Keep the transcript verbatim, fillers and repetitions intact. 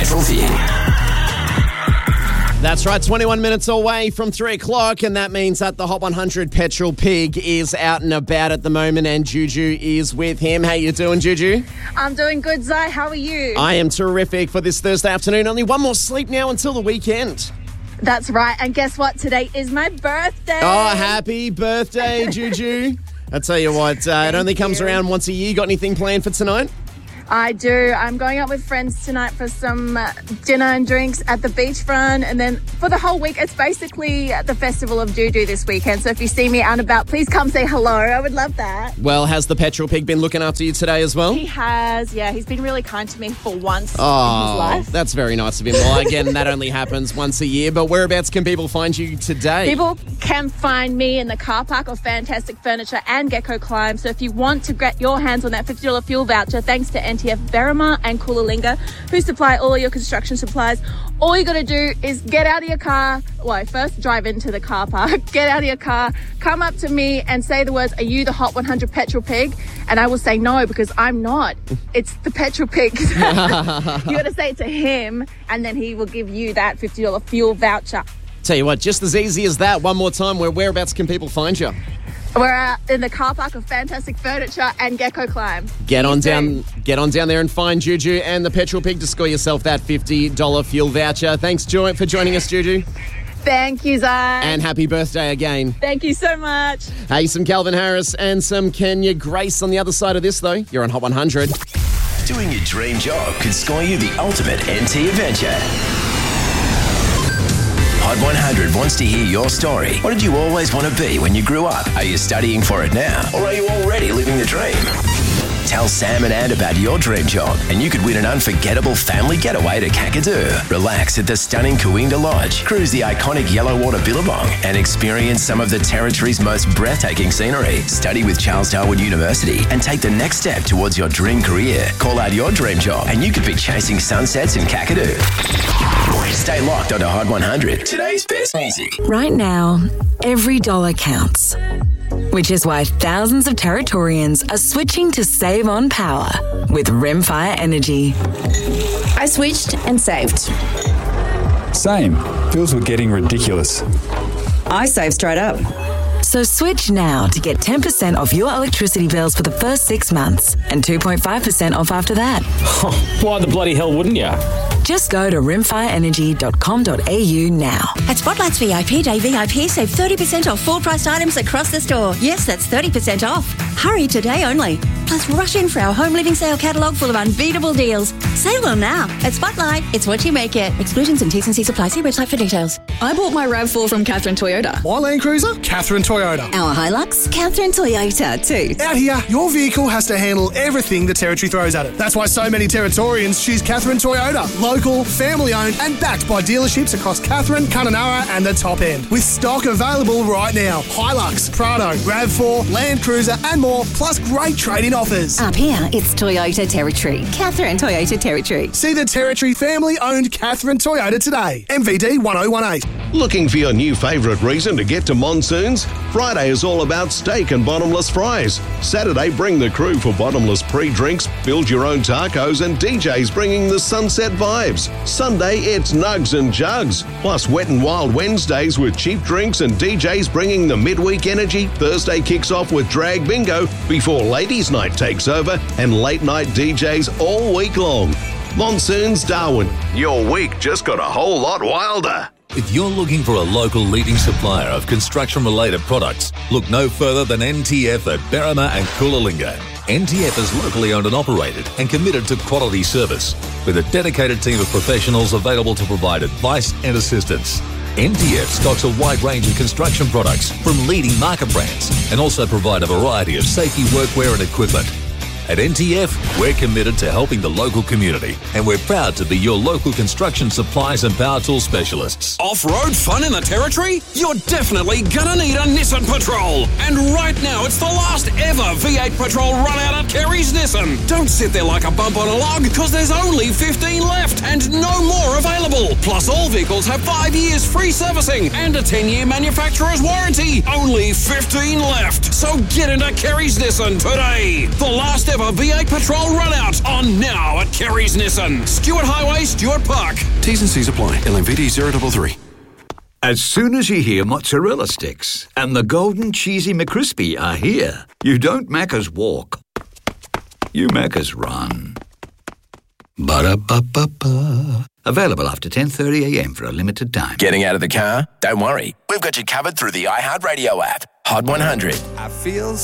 Petrol Pig. That's right, twenty-one minutes away from three o'clock, and that means that the Hot one hundred Petrol Pig is out and about at the moment, and Juju is with him. How you doing, Juju? I'm doing good, Zai. How are you? I am terrific for this Thursday afternoon. Only one more sleep now until the weekend. That's right, and guess what? Today is my birthday. Oh, happy birthday, Juju. I tell you what, uh, it only comes you. around once a year. Got anything planned for tonight? I do. I'm going out with friends tonight for some uh, dinner and drinks at the beachfront. And then for the whole week, it's basically the Festival of Juju this weekend. So if you see me out and about, please come say hello. I would love that. Well, has the Petrol Pig been looking after you today as well? He has, yeah. He's been really kind to me for once oh, in his life. That's very nice of him. Well, again, that only happens once a year. But whereabouts can people find you today? People can find me in the car park of Fantastic Furniture and Gecko Climb. So if you want to get your hands on that fifty dollars fuel voucher, thanks to N T F Berrima and Coolalingga, who supply all your construction supplies, all you got to do is get out of your car. Well, first drive into the car park, get out of your car, come up to me and say the words, "Are you the Hot one hundred Petrol Pig?" And I will say no, because I'm not. It's the Petrol Pig. You got to say it to him, and then he will give you that fifty dollars fuel voucher. Tell you what, just as easy as that. One more time, where whereabouts can people find you? We're uh, in the car park of Fantastic Furniture and Gecko Climb. Get on down, get on down there and find Juju and the Petrol Pig to score yourself that fifty dollars fuel voucher. Thanks, Joy, for joining us, Juju. Thank you, Zai. And happy birthday again. Thank you so much. Hey, some Calvin Harris and some Kenya Grace on the other side of this, though. You're on Hot one hundred. Doing your dream job could score you the ultimate N T adventure. Hot one hundred wants to hear your story. What did you always want to be when you grew up? Are you studying for it now? Or are you already living the dream? Tell Sam and Ann about your dream job, and you could win an unforgettable family getaway to Kakadu. Relax at the stunning Kooinda Lodge, cruise the iconic Yellowwater Billabong, and experience some of the Territory's most breathtaking scenery. Study with Charles Darwin University and take the next step towards your dream career. Call out your dream job, and you could be chasing sunsets in Kakadu. Stay locked onto Hot one hundred. Today's best music. Right now, every dollar counts. Which is why thousands of Territorians are switching to save on power with Rimfire Energy. I switched and saved. Same. Bills were getting ridiculous. I saved straight up. So switch now to get ten percent off your electricity bills for the first six months and two point five percent off after that. Why the bloody hell wouldn't you? Just go to rimfire energy dot com dot a u now. At Spotlight's V I P Day V I P, save thirty percent off full-priced items across the store. Yes, that's thirty percent off. Hurry today only. Plus, rush in for our home living sale catalogue full of unbeatable deals. Save them now. At Spotlight, it's what you make it. Exclusions and T's and C's apply. See website for details. I bought my RAV four from Catherine Toyota. My Land Cruiser? Catherine Toyota. Our Hilux? Catherine Toyota too. Out here, your vehicle has to handle everything the Territory throws at it. That's why so many Territorians choose Catherine Toyota. Local, family-owned and backed by dealerships across Catherine, Kununurra and the top end. With stock available right now. Hilux, Prado, RAV four, Land Cruiser and more, plus great trade-in offers. Up here, it's Toyota Territory. Catherine Toyota Territory. See the Territory family-owned Catherine Toyota today. M V D one oh one eight. Looking for your new favourite reason to get to Monsoons? Friday is all about steak and bottomless fries. Saturday, bring the crew for bottomless pre-drinks, build your own tacos and D Js bringing the sunset vibes. Sunday, it's nugs and jugs. Plus Wet and Wild Wednesdays with cheap drinks and D Js bringing the midweek energy. Thursday kicks off with drag bingo before ladies' night takes over and late night D Js all week long. Monsoons Darwin, your week just got a whole lot wilder. If you're looking for a local leading supplier of construction-related products, look no further than N T F at Berrima and Coolalingga. N T F is locally owned and operated and committed to quality service, with a dedicated team of professionals available to provide advice and assistance. N T F stocks a wide range of construction products from leading market brands and also provide a variety of safety workwear and equipment. At N T F, we're committed to helping the local community, and we're proud to be your local construction supplies and power tool specialists. Off-road fun in the Territory? You're definitely gonna need a Nissan Patrol. And right now, it's the last ever V eight Patrol run out at Kerry's Nissan. Don't sit there like a bump on a log, because there's only fifteen left and no more available. Plus, all vehicles have five years free servicing and a ten-year manufacturer's warranty. Only fifteen left. So get into Kerry's Nissan today. The last ever ever V eight Patrol run-out on now at Kerry's Nissan. Stuart Highway, Stuart Park. T's and C's apply. L M V D zero three three. As soon as you hear mozzarella sticks and the golden cheesy McCrispy are here, you don't Macca's walk. You Macca's run. Ba-da-ba-ba-ba. Available after ten thirty a m for a limited time. Getting out of the car? Don't worry. We've got you covered through the iHeartRadio app. Hot one hundred. I feel